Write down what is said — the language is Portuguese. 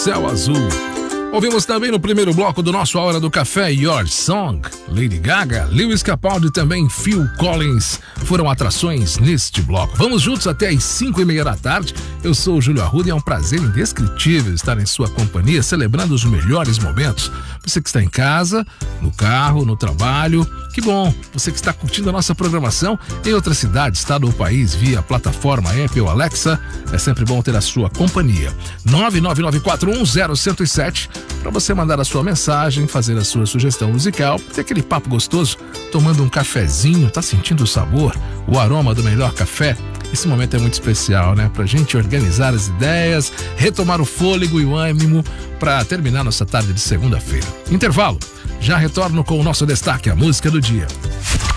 Céu Azul. Ouvimos também no primeiro bloco do nosso Hora do Café, Your Song, Lady Gaga, Lewis Capaldi e também Phil Collins foram atrações neste bloco. Vamos juntos até às 5:30 da tarde. Eu sou o Júlio Arruda e é um prazer indescritível estar em sua companhia, celebrando os melhores momentos. Você que está em casa, no carro, no trabalho, que bom. Você que está curtindo a nossa programação em outra cidade, estado ou país, via plataforma Apple ou Alexa, é sempre bom ter a sua companhia. 999410107 para você mandar a sua mensagem, fazer a sua sugestão musical, ter aquele papo gostoso, tomando um cafezinho, tá sentindo o sabor, o aroma do melhor café? Esse momento é muito especial, né? Pra gente organizar as ideias, retomar o fôlego e o ânimo para terminar nossa tarde de segunda-feira. Intervalo. Já retorno com o nosso destaque, a música do dia.